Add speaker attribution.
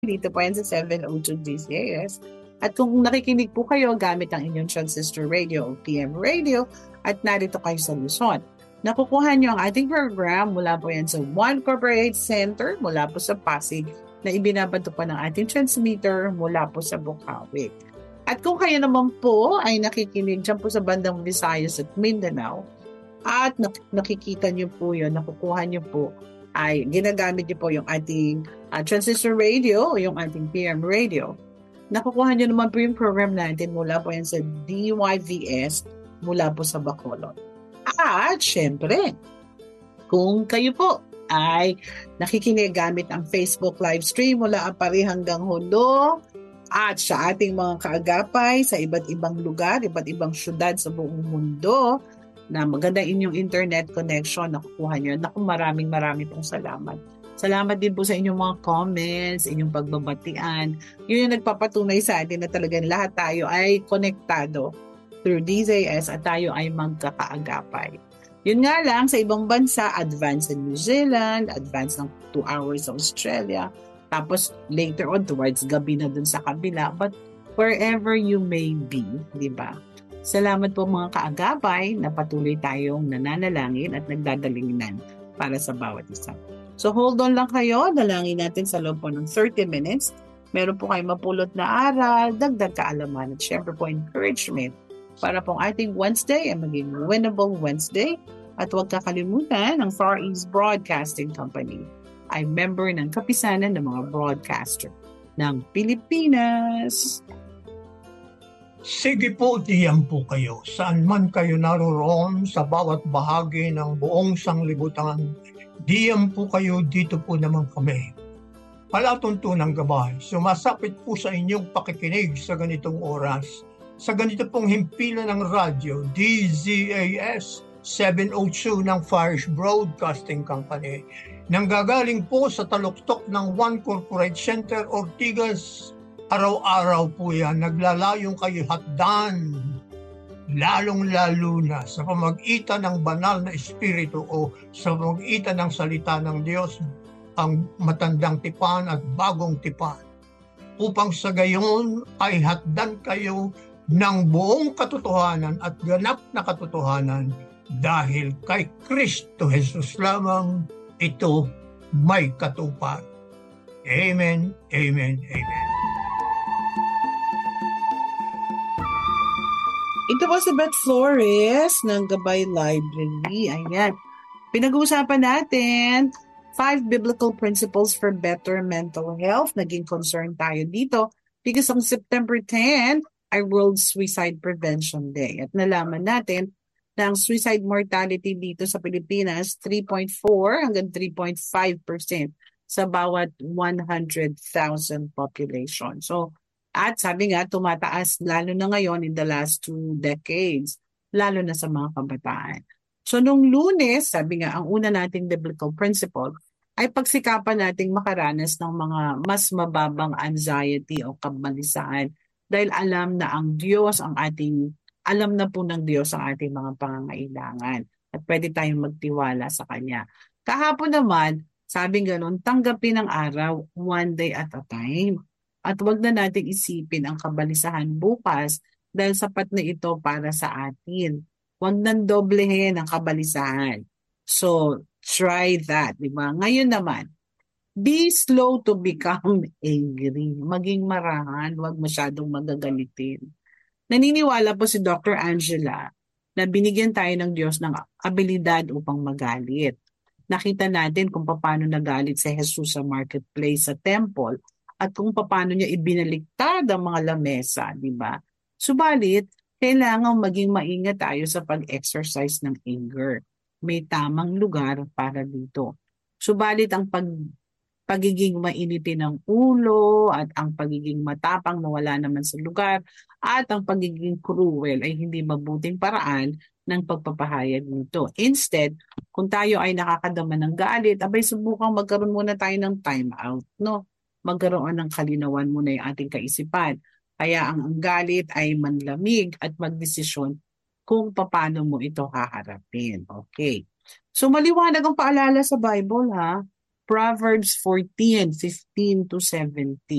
Speaker 1: Dito po yan sa 702 DCAS. At kung nakikinig po kayo gamit ang inyong transistor radio o PM radio at narito kayo sa Luzon, nakukuha nyo ang ating program mula po yan sa One Corporate Center mula po sa Pasig na ibinabato po ng ating transmitter mula po sa Bukawi. At kung kayo naman po ay nakikinig dyan po sa bandang Visayas at Mindanao at nakikita nyo po yun, nakukuha nyo po ay ginagamit nyo po yung ating transistor radio o yung ating PM radio. Nakukuha nyo naman po yung program natin mula po yan sa DYVS mula po sa Bacolod. At syempre, kung kayo po ay nakikinig gamit ang Facebook live stream mula Apari hanggang Hulo at sa ating mga kaagapay sa iba't ibang lugar, iba't ibang syudad sa buong mundo na maganda inyong internet connection, nakukuha nyo. Naku, maraming pong salamat. Salamat din po sa inyong mga comments, inyong pagbabatian. Yun yung nagpapatunay sa atin na talagang lahat tayo ay konektado through DZS at tayo ay magkakaagapay. Yun nga lang, sa ibang bansa, advance sa New Zealand, advance ng 2 hours sa Australia, tapos later on towards gabi na dun sa kabila. But wherever you may be, di ba? Salamat po mga kaagapay na patuloy tayong nananalangin at nagdadalingan para sa bawat isa. So hold on lang kayo, dalangin natin sa loob po ng 30 minutes. Meron po kayong mapulot na aral, dagdag kaalaman at syempre po encouragement para pong ating Wednesday ay maging winnable Wednesday. At huwag kakalimutan, ang Far East Broadcasting Company ay member ng kapisanan ng mga broadcaster ng Pilipinas.
Speaker 2: Sige po, diyan po kayo. Saan man kayo naroroon sa bawat bahagi ng buong sanglibutan, diyan po kayo, dito po naman kami. Palatuntunang gabay, sumasapit po sa inyong pakikinig sa ganitong oras, sa ganito pong himpilan ng radyo, DZAS 702 ng Farish Broadcasting Company, nanggagaling po sa taluktok ng One Corporate Center, Ortigas. Araw-araw po yan, naglalayong kayo hatdan, lalong-lalo na sa pamagitan ng banal na espiritu o sa pamagitan ng salita ng Diyos, ang matandang tipan at bagong tipan, upang sa gayon ay hatdan kayo ng buong katotohanan at ganap na katotohanan dahil kay Kristo Jesus lamang ito may katupad. Amen, amen, amen.
Speaker 1: Ito po si Beth Flores ng Gabay Library. Ayan. Pinag-uusapan natin 5 biblical principles for better mental health. Naging concern tayo dito because on September 10 ay World Suicide Prevention Day. At nalaman natin na ang suicide mortality dito sa Pilipinas 3.4 hanggang 3.5% sa bawat 100,000 population. So, at sabi nga, tumataas lalo na ngayon in the last 2 decades, lalo na sa mga kabataan. So nung Lunes, sabi nga, ang una nating biblical principle ay pagsikapan nating makaranas ng mga mas mababang anxiety o kabalisahan dahil alam na ang Diyos alam na po ng Diyos ang ating mga pangangailangan at pwede tayong magtiwala sa Kanya. Kahapon naman, sabi ganun, tanggapin ang araw one day at a time. At wag na nating isipin ang kabalisahan bukas dahil sapat na ito para sa atin. Wag nang doblehin ang kabalisahan. So, try that, di ba? Ngayon naman, be slow to become angry. Maging marahan, wag masyadong magagalitin. Naniniwala po si Dr. Angela na binigyan tayo ng Diyos ng abilidad upang magalit. Nakita natin kung paano nagalit si Jesus sa marketplace sa temple at kung paano niya ibinaliktad ang mga lamesa, di ba? Subalit, kailangan maging maingat tayo sa pag-exercise ng anger. May tamang lugar para dito. Subalit ang pagiging mainitin ng ulo at ang pagiging matapang na wala naman sa lugar at ang pagiging cruel ay hindi mabuting paraan ng pagpapahayag nito. Instead, kung tayo ay nakakadama ng galit, abay subukang magkaroon muna tayo ng time out, no? Magkaroon ng kalinawan muna yung ating kaisipan. Kaya ang galit ay manlamig at magdesisyon kung paano mo ito haharapin. Okay. So maliwanag ang paalala sa Bible, ha? Proverbs 14:15 to 17.